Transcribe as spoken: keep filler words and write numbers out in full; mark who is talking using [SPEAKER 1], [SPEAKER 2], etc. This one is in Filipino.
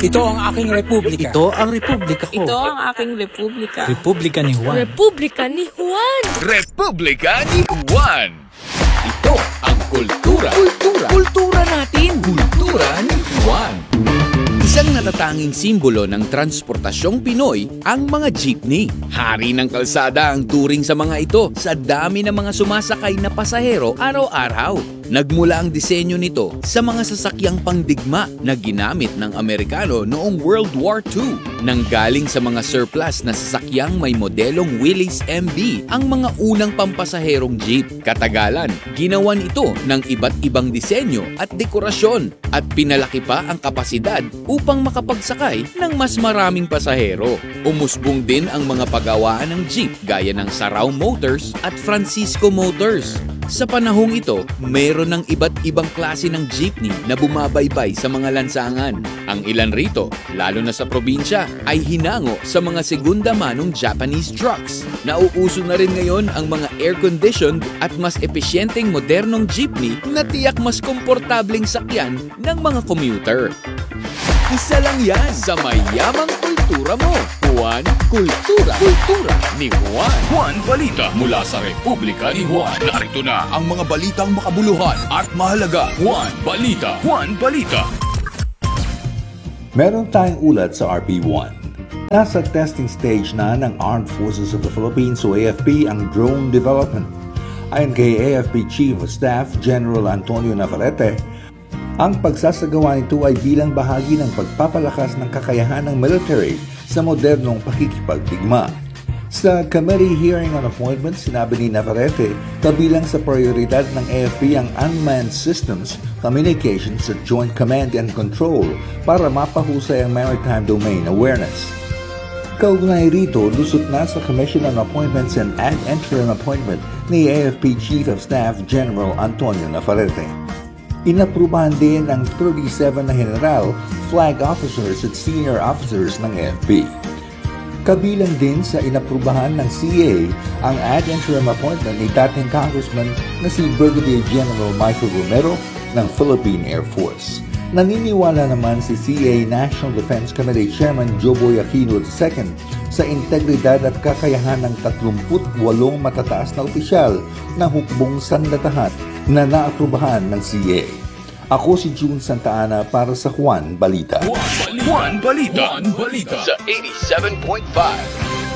[SPEAKER 1] Ito ang aking republika.
[SPEAKER 2] Ito ang republika ko.
[SPEAKER 3] Ito ang aking republika.
[SPEAKER 1] Republika ni Juan.
[SPEAKER 4] Republika ni Juan.
[SPEAKER 5] Republika ni Juan. Ito ang kultura. Kultura. Kultura natin. Kultura ni Juan. Isang natatanging simbolo ng transportasyong Pinoy ang mga jeepney. Hari ng kalsada ang turing sa mga ito sa dami ng mga sumasakay na pasahero araw-araw. Nagmula ang disenyo nito sa mga sasakyang pangdigma na ginamit ng Amerikano noong World War Two. Nanggaling sa mga surplus na sasakyang may modelong Willys M B ang mga unang pampasaherong jeep. Katagalan, ginawan ito ng iba't ibang disenyo at dekorasyon at pinalaki pa ang kapasidad upang makapagsakay ng mas maraming pasahero. Umusbong din ang mga pagawaan ng jeep gaya ng Sarao Motors at Francisco Motors. Sa panahong ito, mayroon ng iba't ibang klase ng jeepney na bumabaybay sa mga lansangan. Ang ilan rito, lalo na sa probinsya, ay hinango sa mga segunda manong Japanese trucks. Nauuso na rin ngayon ang mga air-conditioned at mas epesyenteng modernong jeepney na tiyak mas komportableng sakyan ng mga commuter. Isa lang yan sa mayamang kultura mo. Juan Kultura. Kultura ni Juan.
[SPEAKER 6] Juan Balita mula sa Republika ni Juan. Narito na ang mga balitang makabuluhan at mahalaga. Juan Balita. Juan Balita.
[SPEAKER 7] Meron tayong ulat sa R P one. Nasa testing stage na ng Armed Forces of the Philippines o A F P ang drone development. Ayon kay A F P Chief of Staff General Antonio Navarrete, ang pagsasagawa nito ay bilang bahagi ng pagpapalakas ng kakayahan ng military sa modernong pakikipagdigma. Sa committee hearing on appointment, sinabi ni Navarrete kabilang sa prioridad ng A F P ang unmanned systems, communications at joint command and control para mapahusay ang maritime domain awareness. Kaugnay rito, lusot na sa Commission on Appointments and ad interim appointment ni A F P Chief of Staff General Antonio Navarrete. Inaprubahan din ang thirty-seven na general, flag officers at senior officers ng A F P. Kabilang din sa inaprubahan ng C A ang ad interim appointment ni dating Congressman na si Brigadier General Michael Romero ng Philippine Air Force. Naniniwala naman si C A National Defense Committee Chairman Joboy Aquino the second sa integridad at kakayahan ng tatlumpu't walong matataas na opisyal na hukbong sanlatahan na naaprubahan ng C A. Ako si June Santa Ana para sa Juan Balita.
[SPEAKER 6] Juan Balita. Juan Balita.
[SPEAKER 5] Sa eighty-seven point five